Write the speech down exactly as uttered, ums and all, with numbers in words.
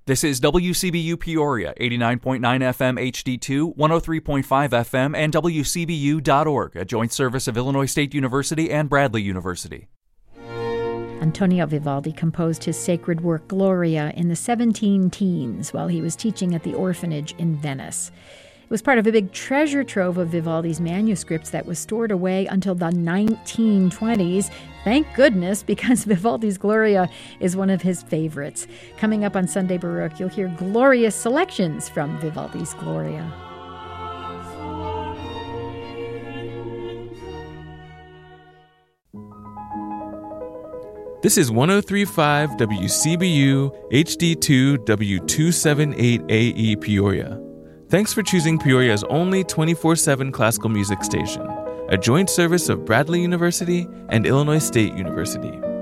This is W C B U Peoria, eighty-nine point nine F M H D two, one oh three point five F M, and W C B U dot org, a joint service of Illinois State University and Bradley University. Antonio Vivaldi composed his sacred work Gloria in the seventeen teens while he was teaching at the orphanage in Venice. It was part of a big treasure trove of Vivaldi's manuscripts that was stored away until the nineteen twenties. Thank goodness, because Vivaldi's Gloria is one of his favorites. Coming up on Sunday Baroque, you'll hear glorious selections from Vivaldi's Gloria. This is one oh three point five W C B U H D two W two seventy-eight A E Peoria. Thanks for choosing Peoria's only twenty-four seven classical music station, a joint service of Bradley University and Illinois State University.